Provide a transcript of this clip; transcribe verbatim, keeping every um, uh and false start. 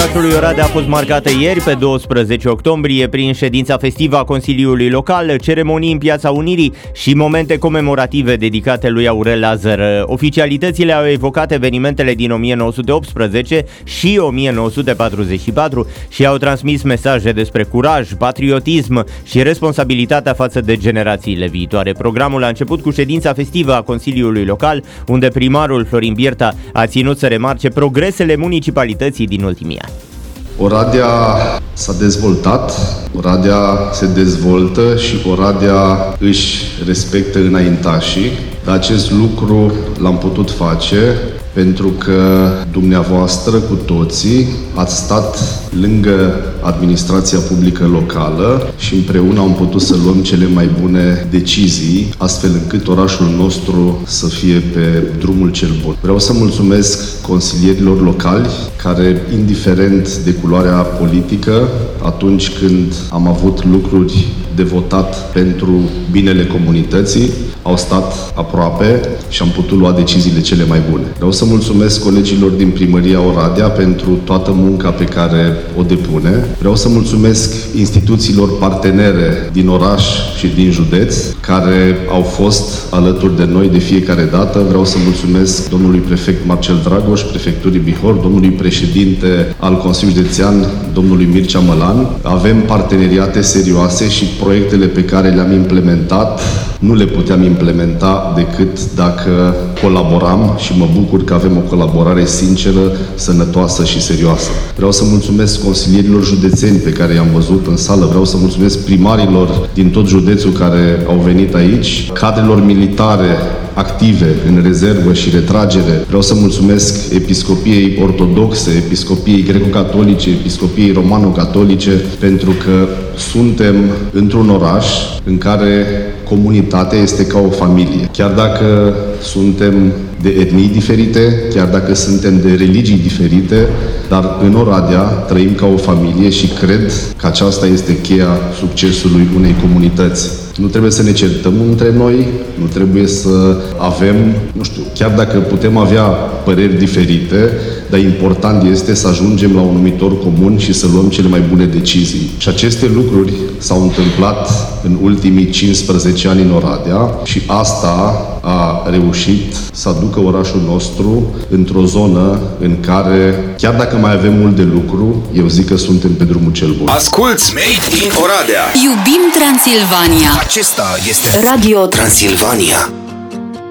orașului Oradea a fost marcată ieri, pe douăsprezece octombrie, prin ședința festivă a Consiliului Local, ceremonii în Piața Unirii și momente comemorative dedicate lui Aurel Lazăr. Oficialitățile au evocat evenimentele din o mie nouă sute optsprezece și o mie nouă sute patruzeci și patru și au transmis mesaje despre curaj, patriotism și responsabilitatea față de generațiile viitoare. Programul a început cu ședința festivă a Consiliului Local, unde primarul Florin Bierta a ținut să remarce progresele municipalității din ultimii ani. Oradea s-a dezvoltat, Oradea se dezvoltă și Oradea își respectă înaintașii. Dar acest lucru l-am putut face pentru că dumneavoastră cu toții ați stat lângă administrația publică locală și împreună am putut să luăm cele mai bune decizii, astfel încât orașul nostru să fie pe drumul cel bun. Vreau să mulțumesc consilierilor locali care, indiferent de culoarea politică, atunci când am avut lucruri de votat pentru binele comunității, au stat aproape și am putut lua deciziile cele mai bune. Vreau să mulțumesc colegilor din Primăria Oradea pentru toată munca pe care o depune. Vreau să mulțumesc instituțiilor partenere din oraș și din județ care au fost alături de noi de fiecare dată. Vreau să mulțumesc domnului prefect Marcel Dragoș, prefecturii Bihor, domnului președinte al Consiliului Județean, domnului Mircea Mălan. Avem parteneriate serioase și proiectele pe care le-am implementat nu le puteam implementa decât dacă colaboram și mă bucur că avem o colaborare sinceră, sănătoasă și serioasă. Vreau să mulțumesc consilierilor județeni pe care i-am văzut în sală, vreau să mulțumesc primarilor din tot județul care au venit aici, cadrelor militare active în rezervă și retragere. Vreau să mulțumesc Episcopiei Ortodoxe, Episcopiei Greco-Catolice, Episcopiei Romano-Catolice, pentru că suntem într-un oraș în care comunitatea este ca o familie. Chiar dacă suntem de etnii diferite, chiar dacă suntem de religii diferite, dar în Oradea trăim ca o familie și cred că aceasta este cheia succesului unei comunități. Nu trebuie să ne certăm între noi, nu trebuie să avem, nu știu, chiar dacă putem avea păreri diferite, dar important este să ajungem la un numitor comun și să luăm cele mai bune decizii. Și aceste lucruri s-au întâmplat în ultimii cincisprezece ani în Oradea și asta a reușit să aducă orașul nostru într-o zonă în care, chiar dacă mai avem mult de lucru, eu zic că suntem pe drumul cel bun. Asculți Made in Oradea. Iubim Transilvania. Acesta este Radio Transilvania.